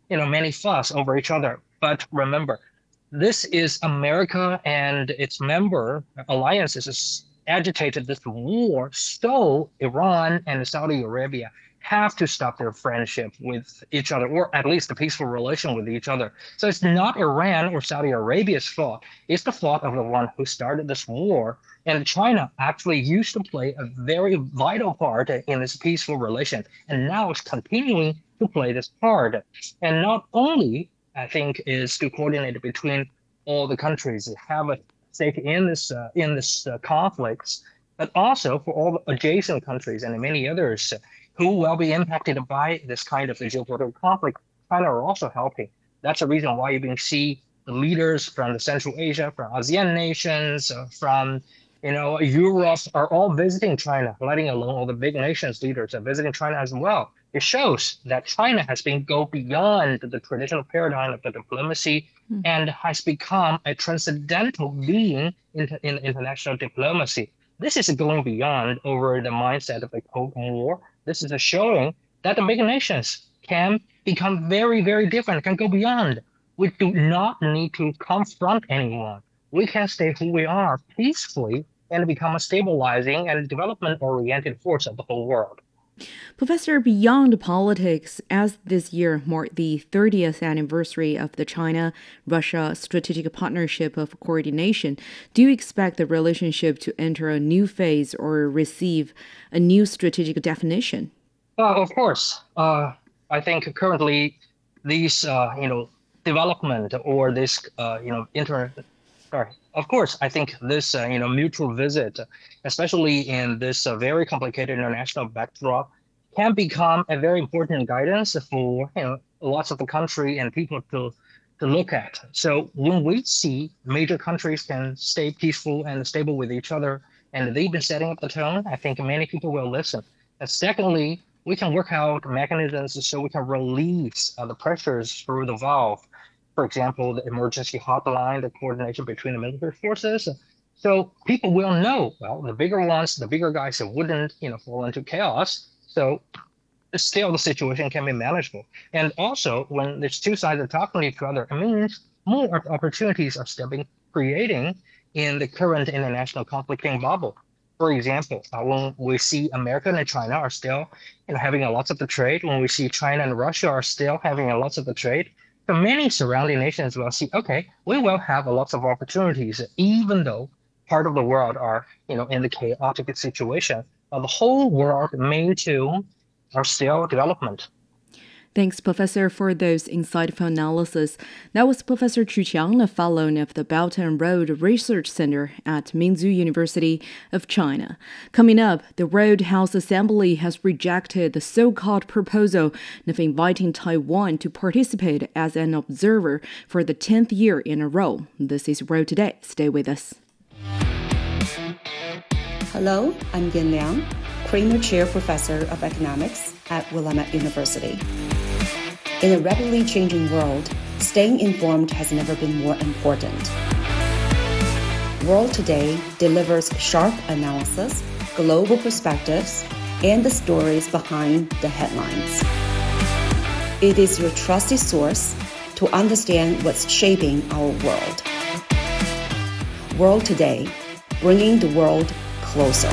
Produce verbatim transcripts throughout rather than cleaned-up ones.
you know, many fuss over each other. But remember, this is America and its member alliances has agitated this war, so Iran and Saudi Arabia have to stop their friendship with each other, or at least a peaceful relation with each other. So it's not Iran or Saudi Arabia's fault. It's the fault of the one who started this war. And China actually used to play a very vital part in this peaceful relation, and now it's continuing to play this part. And not only I think is to coordinate between all the countries that have a stake in this uh, in this uh, conflicts, but also for all the adjacent countries and many others who will be impacted by this kind of geopolitical conflict. China are also helping. That's the reason why you can see the leaders from the Central Asia, from ASEAN nations, uh, from you know Europe are all visiting China, letting alone all the big nations leaders are visiting China as well. It shows that China has been go beyond the traditional paradigm of the diplomacy and has become a transcendental being in, in international diplomacy. This is going beyond over the mindset of the Cold War. This is a showing that the big nations can become very, very different, can go beyond. We do not need to confront anyone. We can stay who we are peacefully and become a stabilizing and development oriented force of the whole world. Professor, beyond politics, as this year marked the thirtieth anniversary of the China-Russia Strategic Partnership of Coordination, do you expect the relationship to enter a new phase or receive a new strategic definition? Uh, of course, uh, I think currently these, uh, you know, development or this, uh, you know, inter, sorry, of course, I think this, uh, you know, mutual visit, especially in this uh, very complicated international backdrop, can become a very important guidance for, you know, lots of the country and people to to look at. So when we see major countries can stay peaceful and stable with each other, and they've been setting up the tone, I think many people will listen. And secondly, we can work out mechanisms so we can release uh, the pressures through the valve. For example, the emergency hotline, the coordination between the military forces. So people will know, well, the bigger ones, the bigger guys that wouldn't, you know, fall into chaos. So still the situation can be manageable. And also, when there's two sides are talking to each other, it means more opportunities are still being creating in the current international conflicting bubble. For example, uh, when we see America and China are still you know, having a lots of the trade, when we see China and Russia are still having a lots of the trade, so many surrounding nations will see, okay, we will have a lots of opportunities, even though part of the world are, you know, in the chaotic situation. Uh, the whole world may too are still development. Thanks, Professor, for those insightful analysis. That was Professor Chu Qiang, a fellow of the Belt and Road Research Center at Minzu University of China. Coming up, the Road House Assembly has rejected the so-called proposal of inviting Taiwan to participate as an observer for the tenth year in a row. This is Road Today. Stay with us. Hello, I'm Yin Liang, Kramer Chair Professor of Economics at Willamette University. In a rapidly changing world, staying informed has never been more important. World Today delivers sharp analysis, global perspectives, and the stories behind the headlines. It is your trusted source to understand what's shaping our world. World Today, bringing the world closer.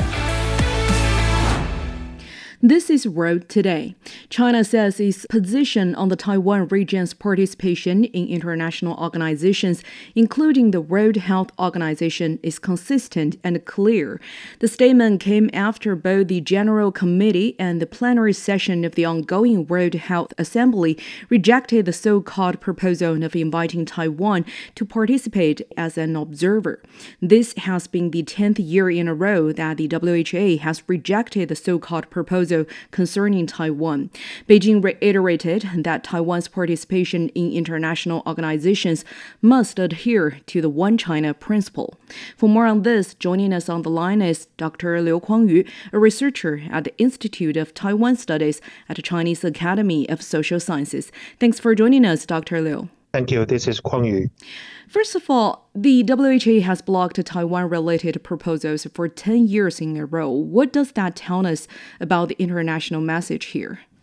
This is Road Today. China says its position on the Taiwan region's participation in international organizations, including the World Health Organization, is consistent and clear. The statement came after both the General Committee and the plenary session of the ongoing World Health Assembly rejected the so-called proposal of inviting Taiwan to participate as an observer. This has been the tenth year in a row that the W H A has rejected the so-called proposal concerning Taiwan. Beijing reiterated that Taiwan's participation in international organizations must adhere to the One China principle. For more on this, joining us on the line is Doctor Liu Kuangyu, a researcher at the Institute of Taiwan Studies at the Chinese Academy of Social Sciences. Thanks for joining us, Doctor Liu. Thank you. This is Kuang Yu. First of all, the W H A has blocked Taiwan-related proposals for ten years in a row. What does that tell us about the international message here?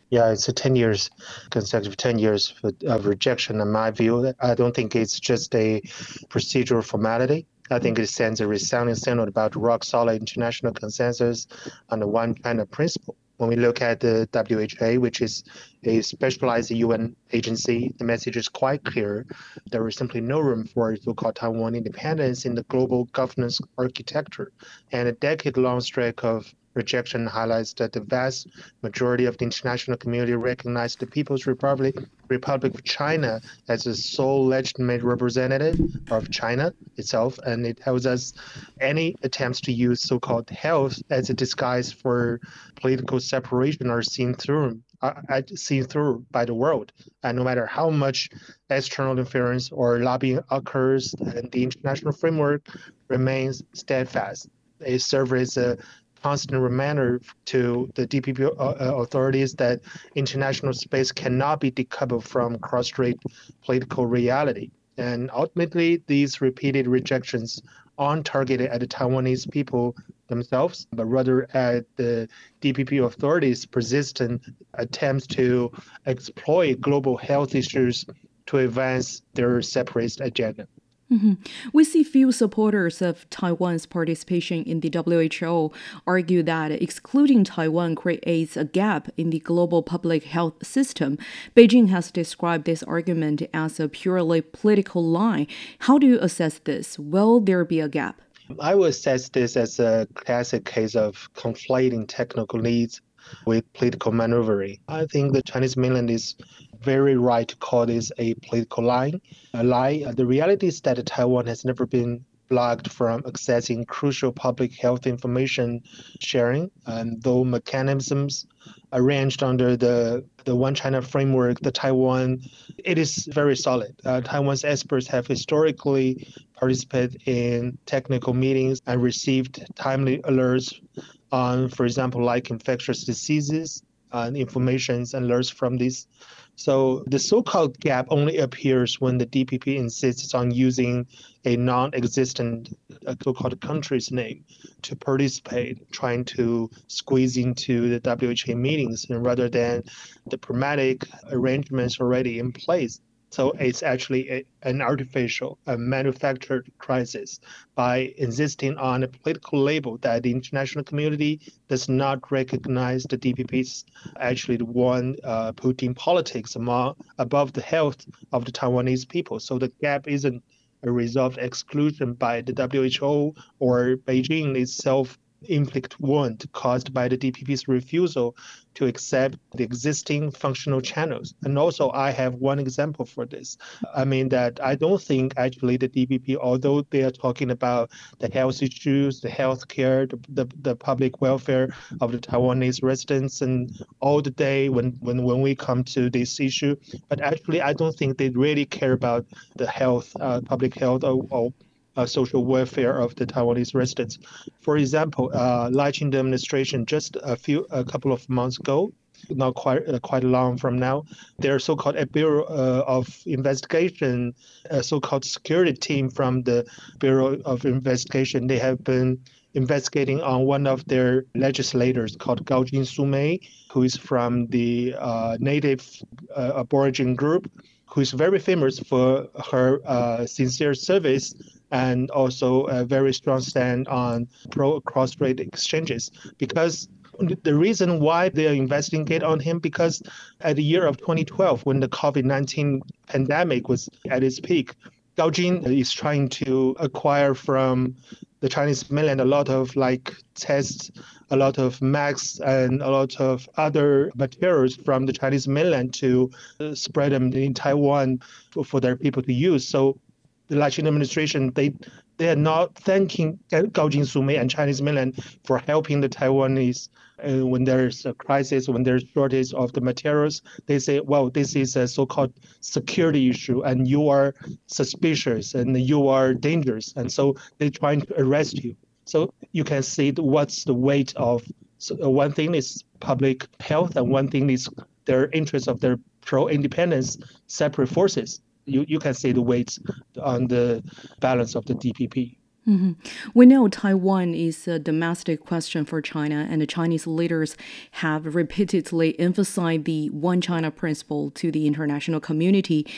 Yeah, it's a ten years, consecutive ten years of rejection. In my view, I don't think it's just a procedural formality. I think it sends a resounding signal about rock solid international consensus on the one China principle. When we look at the W H O, which is a specialized U N agency, the message is quite clear. There is simply no room for so-called Taiwan independence in the global governance architecture. And a decade-long streak of rejection highlights that the vast majority of the international community recognize the People's Republic, Republic of China as the sole legitimate representative of China itself, and it tells us any attempts to use so-called health as a disguise for political separation are seen through, are seen through by the world. And no matter how much external interference or lobbying occurs, and the international framework remains steadfast. It serves as a constant reminder to the D P P authorities that international space cannot be decoupled from cross-strait political reality. And ultimately, these repeated rejections aren't targeted at the Taiwanese people themselves, but rather at the D P P authorities' persistent attempts to exploit global health issues to advance their separatist agenda. Mm-hmm. We see few supporters of Taiwan's participation in the W H O argue that excluding Taiwan creates a gap in the global public health system. Beijing has described this argument as a purely political lie. How do you assess this? Will there be a gap? I would assess this as a classic case of conflating technical needs with political maneuvering. I think the Chinese mainland is very right to call this a political line, a lie. The reality is that Taiwan has never been blocked from accessing crucial public health information sharing, and though mechanisms arranged under the, the One China framework, the Taiwan, it is very solid. Uh, Taiwan's experts have historically participated in technical meetings and received timely alerts on, for example, like infectious diseases and informations and alerts from these. So the so-called gap only appears when the D P P insists on using a non-existent uh, so-called country's name to participate, trying to squeeze into the W H O meetings, and rather than the pragmatic arrangements already in place. So it's actually a, an artificial, a manufactured crisis by insisting on a political label that the international community does not recognize the D P P's actually the one uh, putting politics among, above the health of the Taiwanese people. So the gap isn't a result of exclusion by the W H O or Beijing itself inflict wound caused by the D P P's refusal to accept the existing functional channels. And also, I have one example for this. I mean that I don't think actually the D P P, although they are talking about the health issues, the health care, the, the, the public welfare of the Taiwanese residents and all the day when, when, when we come to this issue, but actually I don't think they really care about the health, uh, public health or, or Uh, social welfare of the Taiwanese residents. For example, uh, Lai Ching administration just a few, a couple of months ago, not quite uh, quite long from now, their so-called a Bureau uh, of Investigation, a so-called security team from the Bureau of Investigation, they have been investigating on one of their legislators called Gao Jin-Su-mei, who is from the uh, native uh, aborigine group, who is very famous for her uh, sincere service and also a very strong stand on pro cross-strait exchanges. Because the reason why they are investigating on him, because at the year of twenty twelve, when the COVID nineteen pandemic was at its peak, Gao Jin is trying to acquire from the Chinese mainland a lot of like tests, a lot of masks, and a lot of other materials from the Chinese mainland to uh, spread them in Taiwan for, for their people to use. So the Lai Ching administration, they they are not thanking Gao Jin-Su-mei and Chinese mainland for helping the Taiwanese uh, when there's a crisis, when there's shortage of the materials. They say, well, this is a so-called security issue, and you are suspicious, and you are dangerous, and so they're trying to arrest you. So you can see what's the weight of, so one thing is public health, and one thing is their interest of their pro-independence separate forces. You, you can see the weight on the balance of the D P P. Mm-hmm. We know Taiwan is a domestic question for China, and the Chinese leaders have repeatedly emphasized the One China principle to the international community.